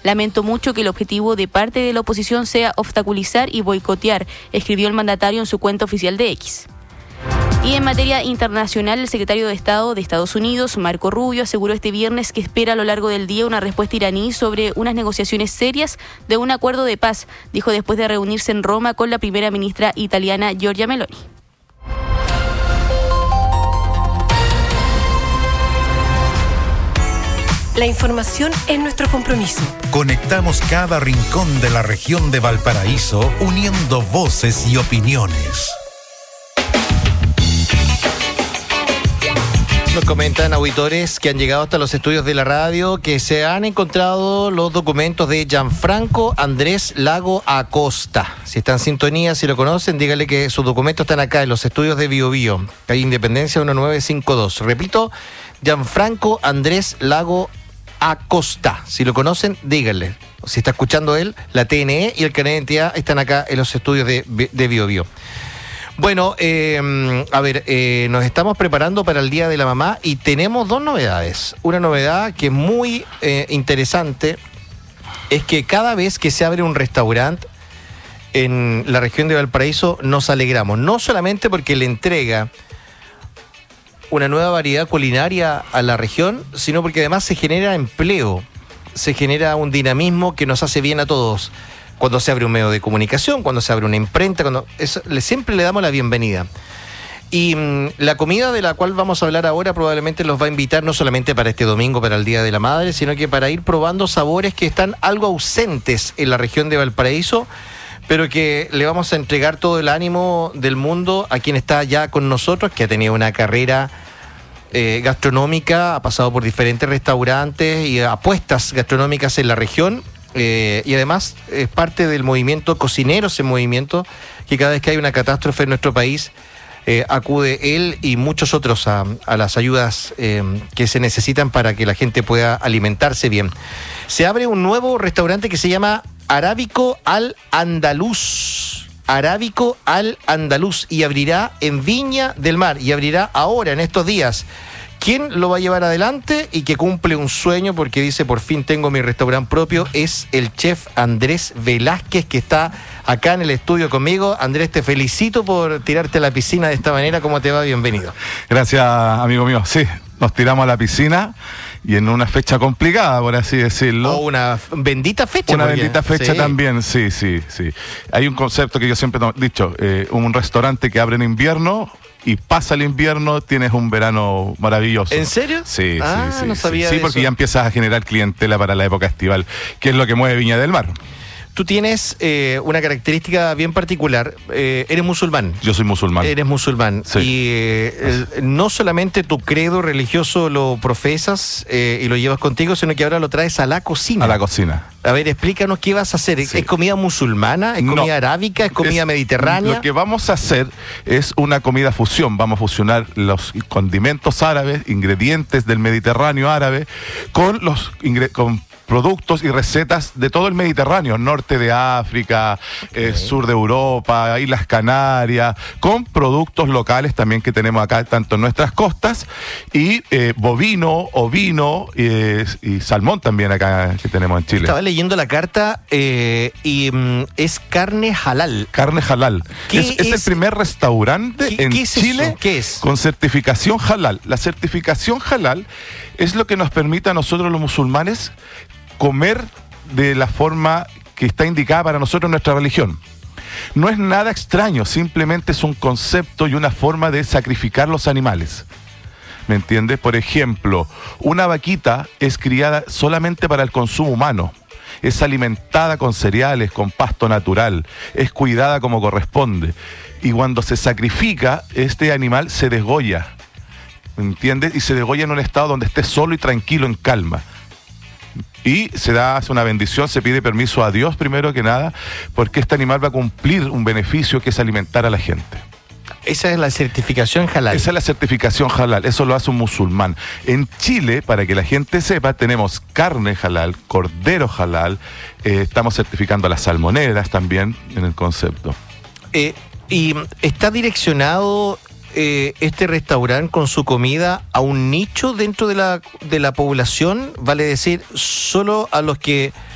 Lamento mucho que el objetivo de parte de la oposición sea obstaculizar y boicotear, escribió el mandatario en su cuenta oficial de X. Y en materia internacional, el secretario de Estado de Estados Unidos, Marco Rubio, aseguró este viernes que espera a lo largo del día una respuesta iraní sobre unas negociaciones serias de un acuerdo de paz, dijo después de reunirse en Roma con la primera ministra italiana Giorgia Meloni. La información es nuestro compromiso. Conectamos cada rincón de la región de Valparaíso, uniendo voces y opiniones. Nos comentan auditores que han llegado hasta los estudios de la radio que se han encontrado los documentos de Gianfranco Andrés Lago Acosta. Si está en sintonía, si lo conocen, díganle que sus documentos están acá en los estudios de Bio Bio, calle Independencia 1952. Repito, Gianfranco Andrés Lago Acosta. Si lo conocen, díganle. Si está escuchando él, la TNE y el carnet de identidad están acá en los estudios de Bio Bio. Bueno, nos estamos preparando para el Día de la Mamá y tenemos dos novedades. Una novedad que es muy interesante es que cada vez que se abre un restaurante en la región de Valparaíso nos alegramos. No solamente porque le entrega una nueva variedad culinaria a la región, sino porque además se genera empleo, se genera un dinamismo que nos hace bien a todos. Cuando se abre un medio de comunicación, cuando se abre una imprenta, siempre le damos la bienvenida. Y la comida de la cual vamos a hablar ahora probablemente los va a invitar no solamente para este domingo, para el Día de la Madre, sino que para ir probando sabores que están algo ausentes en la región de Valparaíso, pero que le vamos a entregar todo el ánimo del mundo a quien está ya con nosotros, que ha tenido una carrera gastronómica, ha pasado por diferentes restaurantes y apuestas gastronómicas en la región. Y además es parte del movimiento Cocineros en Movimiento, que cada vez que hay una catástrofe en nuestro país acude él y muchos otros a las ayudas que se necesitan para que la gente pueda alimentarse bien. Se abre un nuevo restaurante que se llama Arábico al Andaluz. Arábico al Andaluz, y abrirá en Viña del Mar, y abrirá ahora en estos días. ¿Quién lo va a llevar adelante y que cumple un sueño porque dice por fin tengo mi restaurante propio? Es el chef Andrés Velázquez, que está acá en el estudio conmigo. Andrés, te felicito por tirarte a la piscina de esta manera. ¿Cómo te va? Bienvenido. Gracias, amigo mío. Sí, nos tiramos a la piscina y en una fecha complicada, por así decirlo. O una bendita fecha. Una bendita fecha también, sí. Hay un concepto que yo siempre he dicho, un restaurante que abre en invierno y pasa el invierno, tienes un verano maravilloso. ¿En serio? Sí. No sabía sí, de porque eso. ya empiezas a generar clientela para la época estival, que es lo que mueve Viña del Mar. Tú tienes una característica bien particular. Eres musulmán. Yo soy musulmán. Eres musulmán. Sí. Y no solamente tu credo religioso lo profesas y lo llevas contigo, sino que ahora lo traes a la cocina. A la cocina. A ver, explícanos qué vas a hacer. Sí. ¿Es comida musulmana? ¿Es comida arábica? ¿Es comida mediterránea? Lo que vamos a hacer es una comida fusión. Vamos a fusionar los condimentos árabes, ingredientes del Mediterráneo árabe, con productos y recetas de todo el Mediterráneo, norte de África, sur de Europa, Islas Canarias, con productos locales también que tenemos acá, tanto en nuestras costas, y bovino, ovino y salmón también acá que tenemos en Chile. Estaba leyendo la carta y es carne halal. Carne halal. Es el primer restaurante en Chile con certificación halal. La certificación halal es lo que nos permite a nosotros los musulmanes comer de la forma que está indicada para nosotros en nuestra religión. No es nada extraño, simplemente es un concepto y una forma de sacrificar los animales. ¿Me entiendes? Por ejemplo, una vaquita es criada solamente para el consumo humano. Es alimentada con cereales, con pasto natural, es cuidada como corresponde. Y cuando se sacrifica, este animal se desgolla, ¿me entiendes? Y se desgolla en un estado donde esté solo y tranquilo, en calma. Y hace una bendición, se pide permiso a Dios primero que nada, porque este animal va a cumplir un beneficio que es alimentar a la gente. Esa es la certificación halal. Esa es la certificación halal, eso lo hace un musulmán. En Chile, para que la gente sepa, tenemos carne halal, cordero halal, estamos certificando a las salmoneras también en el concepto. ¿Y está direccionado este restaurante con su comida a un nicho dentro de la población? Vale decir, solo a los que